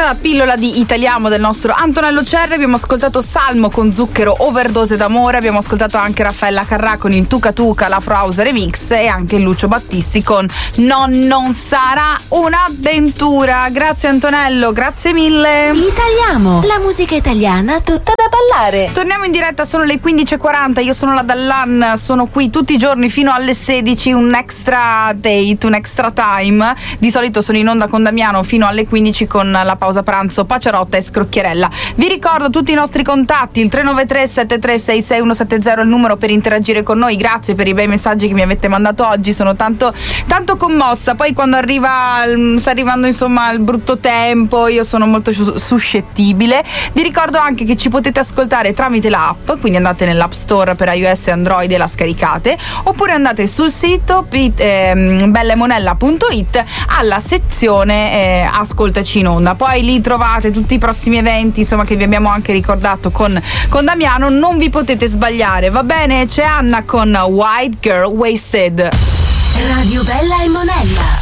la pillola di Italiamo del nostro Antonello Cerri. Abbiamo ascoltato Salmo con Zucchero, Overdose d'amore. Abbiamo ascoltato anche Raffaella Carrà con il Tuca Tuca, l'Afro House Remix, e anche Lucio Battisti con Non sarà un'avventura. Grazie Antonello, grazie mille. Italiamo, la musica italiana tutta da ballare. Torniamo in diretta, sono le 15:40. Io sono la Dallan, sono qui tutti i giorni fino alle 16. Un extra date, un extra time. Di solito sono in onda con Damiano fino alle 15 con la pausa pranzo, Paciarotta e Scrocchierella. Vi ricordo tutti i nostri contatti: il 393 7366170 è il numero per interagire con noi. Grazie per i bei messaggi che mi avete mandato oggi, sono tanto commossa. Poi quando sta arrivando insomma il brutto tempo, io sono molto suscettibile. Vi ricordo anche che ci potete ascoltare tramite l'app, quindi andate nell'app store per iOS e Android e la scaricate, oppure andate sul sito bellemonella.it alla sezione Ascoltaci in onda. Poi lì trovate tutti i prossimi eventi, insomma, che vi abbiamo anche ricordato con Damiano. Non vi potete sbagliare, va bene? C'è Anna con White Girl Wasted. Radio Bella e Monella.